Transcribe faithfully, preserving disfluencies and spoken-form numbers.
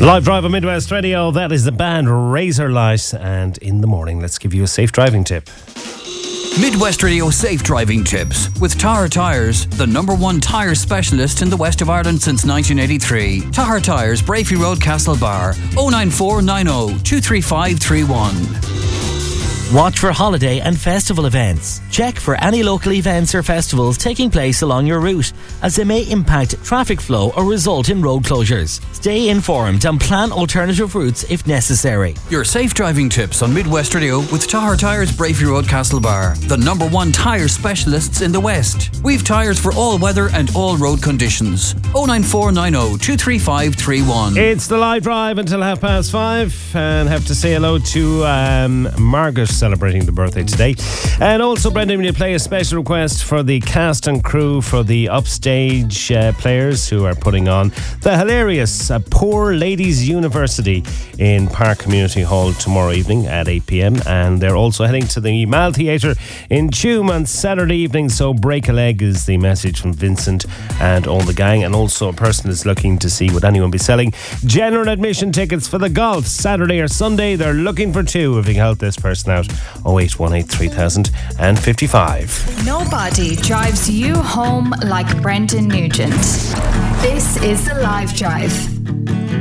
Live Drive on Midwest Radio, that is the band Razorlight, and in the morning let's give you a safe driving tip. Midwest Radio Safe Driving Tips with Tahar Tyres, the number one tyre specialist in the west of Ireland since nineteen eighty-three. Tahar Tyres, Brafey Road, Castlebar, oh nine four nine oh two three five three one. Watch for holiday and festival events. Check for any local events or festivals taking place along your route, as they may impact traffic flow or result in road closures. Stay informed and plan alternative routes if necessary. Your safe driving tips on Midwest Radio with Tahar Tyres, Brafey Road, Castlebar, the number one tyre specialists in the West. We've tyres for all weather and all road conditions. oh nine four nine oh two three five three one. It's the Live Drive until half past five, and have to say hello to um, Margaret, celebrating the birthday today. And also, Brendan, will you play a special request for the cast and crew for the Upstage uh, players who are putting on the hilarious uh, Poor Ladies University in Park Community Hall tomorrow evening at eight p.m. And they're also heading to the Mal Theatre in Tuam on Saturday evening. So break a leg is the message from Vincent and all the gang. And also a person is looking to see would anyone be selling general admission tickets for the golf Saturday or Sunday. They're looking for two if you can help this person out. oh eight one eight three thousand and fifty-five. Nobody drives you home like Brendan Nugent. This is the Live Drive.